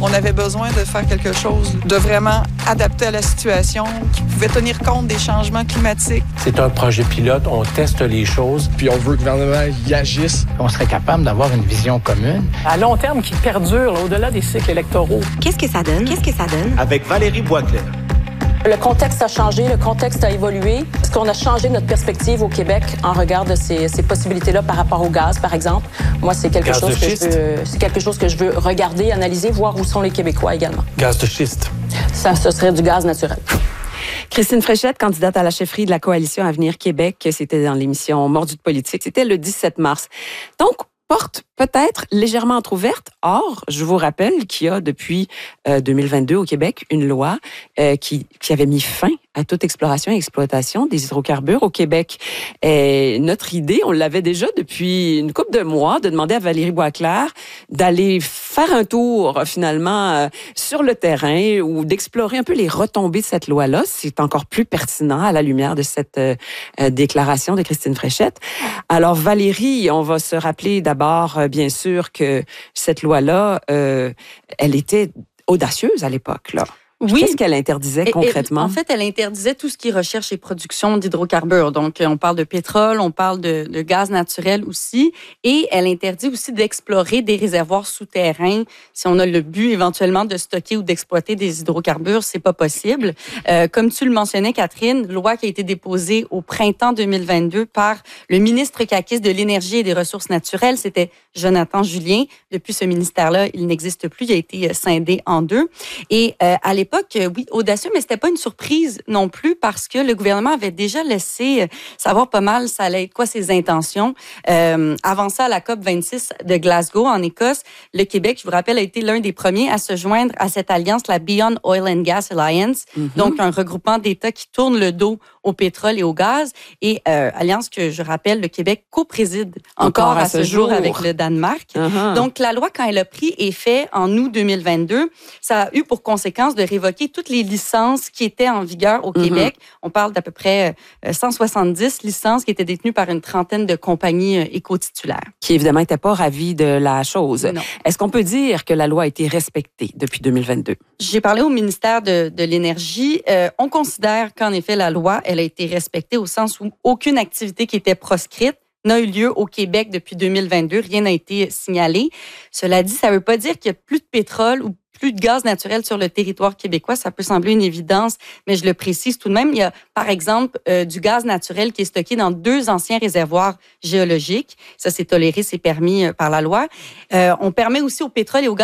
On avait besoin de faire quelque chose de vraiment adapté à la situation, qui pouvait tenir compte des changements climatiques. C'est un projet pilote, on teste les choses. Puis on veut que le gouvernement y agisse. On serait capable d'avoir une vision commune. À long terme, qui perdure là, au-delà des cycles électoraux. Qu'est-ce que ça donne? Avec Valérie Boisclair. Le contexte a changé, le contexte a évolué. Est-ce qu'on a changé notre perspective au Québec en regard de ces possibilités-là par rapport au gaz, par exemple? Moi, c'est quelque chose que je veux regarder, analyser, voir où sont les Québécois également. Gaz de schiste. Ça, ce serait du gaz naturel. Christine Fréchette, candidate à la chefferie de la Coalition Avenir Québec, c'était dans l'émission Mordu de politique, c'était le 17 mars. Donc, porte peut-être légèrement entrouverte. Or, je vous rappelle qu'il y a depuis 2022 au Québec une loi qui avait mis fin à toute exploration et exploitation des hydrocarbures au Québec. Et notre idée, on l'avait déjà depuis une couple de mois, de demander à Valérie Boisclair d'aller faire un tour finalement sur le terrain ou d'explorer un peu les retombées de cette loi-là. C'est encore plus pertinent à la lumière de cette déclaration de Christine Fréchette. Alors Valérie, on va se rappeler d'abord, bien sûr, que cette loi-là, elle était audacieuse à l'époque, là. Oui. Qu'est-ce qu'elle interdisait concrètement? En fait, elle interdisait tout ce qui est recherche et production d'hydrocarbures. Donc, on parle de pétrole, on parle de gaz naturel aussi. Et elle interdit aussi d'explorer des réservoirs souterrains. Si on a le but éventuellement de stocker ou d'exploiter des hydrocarbures, c'est pas possible. Comme tu le mentionnais, Catherine, loi qui a été déposée au printemps 2022 par le ministre caquiste de l'Énergie et des Ressources naturelles. C'était Jonathan Julien. Depuis ce ministère-là, il n'existe plus. Il a été scindé en deux. Et à l'époque, oui, audacieux, mais c'était pas une surprise non plus parce que le gouvernement avait déjà laissé savoir pas mal ça allait être quoi ses intentions. Avant ça, à la COP26 de Glasgow, en Écosse, le Québec, je vous rappelle, a été l'un des premiers à se joindre à cette alliance, la Beyond Oil and Gas Alliance, donc un regroupement d'États qui tournent le dos au pétrole et au gaz, et alliance que, je rappelle, le Québec co-préside encore à ce jour avec le Danemark. Donc, la loi, quand elle a pris effet en août 2022, ça a eu pour conséquence de révoquer toutes les licences qui étaient en vigueur au Québec. On parle d'à peu près 170 licences qui étaient détenues par une trentaine de compagnies éco-titulaires. Qui, évidemment, n'étaient pas ravis de la chose. Non. Est-ce qu'on peut dire que la loi a été respectée depuis 2022? J'ai parlé au ministère de l'Énergie. On considère qu'en effet, la loi, elle a été respectée au sens où aucune activité qui était proscrite n'a eu lieu au Québec depuis 2022. Rien n'a été signalé. Cela dit, ça ne veut pas dire qu'il n'y a plus de pétrole ou plus de gaz naturel sur le territoire québécois. Ça peut sembler une évidence, mais je le précise tout de même. Il y a, par exemple, du gaz naturel qui est stocké dans 2 anciens réservoirs géologiques. Ça, c'est toléré, c'est permis par la loi. On permet aussi au pétrole et au gaz